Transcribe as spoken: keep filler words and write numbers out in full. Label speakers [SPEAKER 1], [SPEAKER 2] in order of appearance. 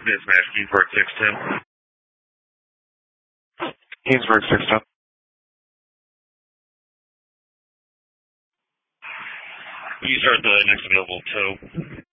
[SPEAKER 1] Mismatch, Kingsburg six ten.
[SPEAKER 2] Kingsburg six ten.
[SPEAKER 1] You start the next available tow.